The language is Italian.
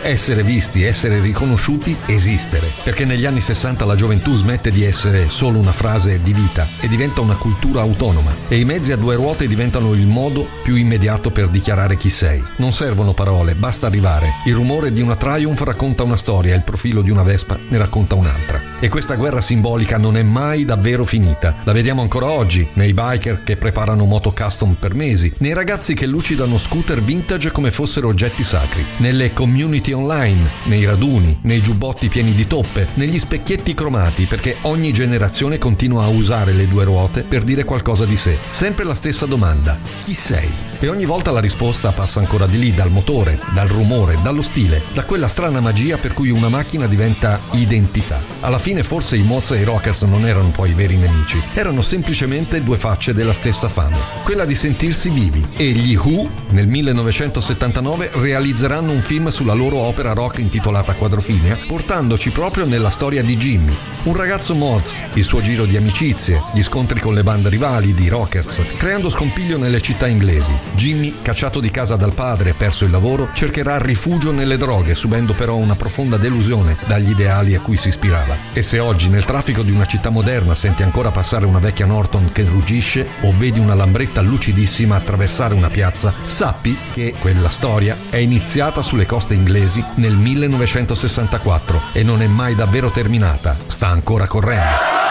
essere visti, essere riconosciuti, esistere. Perché negli anni 60 la gioventù smette di essere solo una frase di vita e diventa una cultura autonoma, e i mezzi a due ruote diventano il modo più immediato per dichiarare chi sei. Non servono parole, basta arrivare. Il rumore di una Triumph racconta una storia, il profilo di una Vespa ne racconta un'altra. E questa guerra simbolica non è mai davvero finita. La vediamo ancora oggi nei biker che preparano moto custom per mesi, nei ragazzi che lucidano scooter vintage come fossero oggetti sacri, nelle community online, nei raduni, nei giubbotti pieni di toppe, negli specchietti cromati, perché ogni generazione continua a usare le due ruote per dire qualcosa di sé. Sempre la stessa domanda: chi sei? E ogni volta la risposta passa ancora di lì, dal motore, dal rumore, dallo stile, da quella strana magia per cui una macchina diventa identità. Alla fine forse i Moz e i Rockers non erano poi i veri nemici, erano semplicemente due facce della stessa fame, quella di sentirsi vivi. E gli Who nel 1979 realizzeranno un film sulla loro opera rock intitolata Quadrofinia, portandoci proprio nella storia di Jimmy, un ragazzo Moz, il suo giro di amicizie, gli scontri con le bande rivali di rockers, creando scompiglio nelle città inglesi. Jimmy, cacciato di casa dal padre e perso il lavoro, cercherà rifugio nelle droghe, subendo però una profonda delusione dagli ideali a cui si ispirava. E se oggi nel traffico di una città moderna senti ancora passare una vecchia Norton che ruggisce o vedi una lambretta lucidissima attraversare una piazza, sappi che quella storia è iniziata sulle coste inglesi nel 1964 e non è mai davvero terminata, sta ancora correndo.